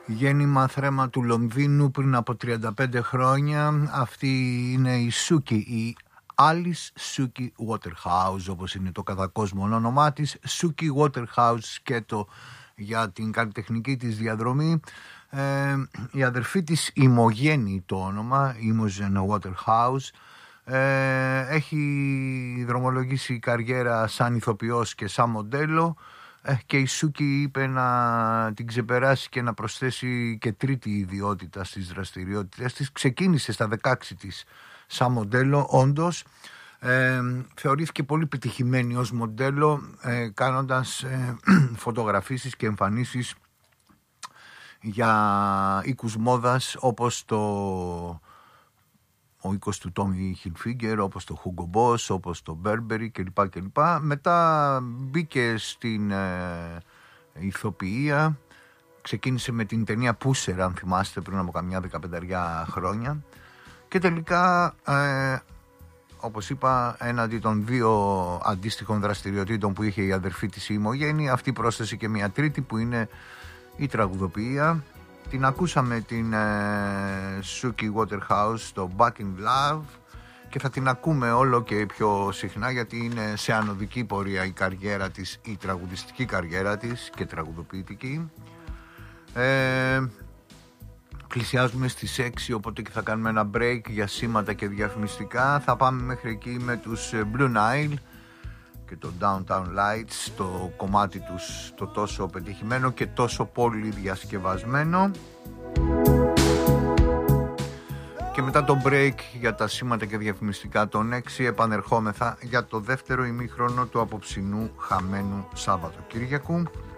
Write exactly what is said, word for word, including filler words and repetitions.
Γέννημα θρέμα του Λονδίνου πριν από τριάντα πέντε χρόνια. Αυτή είναι η Σούκι, η Alice Σούκι Waterhouse, όπως είναι το κατά κόσμο όνομά της. Σούκι Waterhouse, σκέτο για την καλλιτεχνική της διαδρομή. Ε, η αδερφή της Ιμογέννη το όνομα, Imogen Waterhouse. Ε, έχει δρομολογήσει καριέρα σαν ηθοποιός και σαν μοντέλο. Και η Σούκι είπε να την ξεπεράσει και να προσθέσει και τρίτη ιδιότητα στις δραστηριότητες της. Ξεκίνησε στα δεκαέξι της σαν μοντέλο, όντως. Ε, θεωρήθηκε πολύ πετυχημένη ως μοντέλο, ε, κάνοντας ε, φωτογραφίσεις και εμφανίσεις για οίκους μόδας όπως το... ο οίκος του Tommy Hilfiger, όπως το Hugo Boss, όπως το Burberry κλπ. κλπ. Μετά μπήκε στην ε, ηθοποιία, ξεκίνησε με την ταινία Pusher, αν θυμάστε, πριν από καμιά δεκαπενταριά χρόνια, και τελικά, ε, όπως είπα, έναντι των δύο αντίστοιχων δραστηριοτήτων που είχε η αδερφή της η Ιμογέννη, αυτή πρόσθεσε και μια τρίτη που είναι η τραγουδοποιία. Την ακούσαμε την Σούκι uh, Waterhouse στο Back in Love και θα την ακούμε όλο και πιο συχνά, γιατί είναι σε ανωδική πορεία η καριέρα της, η τραγουδιστική καριέρα της και τραγουδοποιητική. Ε, πλησιάζουμε στις έξι, οπότε και θα κάνουμε ένα break για σήματα και διαφημιστικά. Θα πάμε μέχρι εκεί με τους Blue Nile και το Downtown Lights, το κομμάτι τους το τόσο πετυχημένο και τόσο πολύ διασκευασμένο. Και μετά το break για τα σήματα και διαφημιστικά των έξι επανερχόμεθα για το δεύτερο ημίχρονο του απόψινού χαμένου Σαββατοκύριακου.